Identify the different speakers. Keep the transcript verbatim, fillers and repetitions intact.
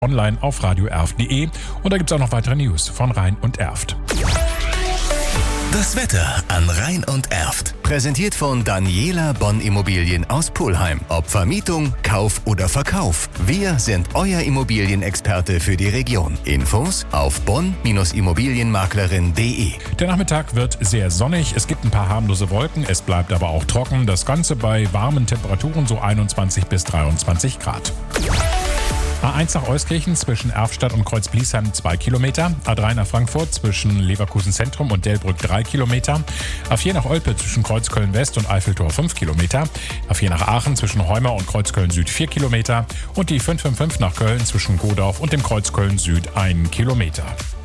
Speaker 1: online auf radio erft punkt de und da gibt es auch noch weitere News von Rhein und Erft.
Speaker 2: Das Wetter an Rhein und Erft. Präsentiert von Daniela Bonn Immobilien aus Pulheim. Ob Vermietung, Kauf oder Verkauf. Wir sind euer Immobilienexperte für die Region. Infos auf bonn immobilienmaklerin punkt de.
Speaker 1: Der Nachmittag wird sehr sonnig, es gibt ein paar harmlose Wolken, es bleibt aber auch trocken. Das Ganze bei warmen Temperaturen, so einundzwanzig bis dreiundzwanzig Grad. A eins nach Euskirchen zwischen Erftstadt und Kreuz-Bliesheim zwei Kilometer. A drei nach Frankfurt zwischen Leverkusen Zentrum und Delbrück drei Kilometer. A vier nach Olpe zwischen Kreuzköln West und Eiffeltor fünf Kilometer. A vier nach Aachen zwischen Heumar und Kreuzköln Süd vier Kilometer. Und die fünf fünf fünf nach Köln zwischen Godorf und dem Kreuzköln Süd ein Kilometer.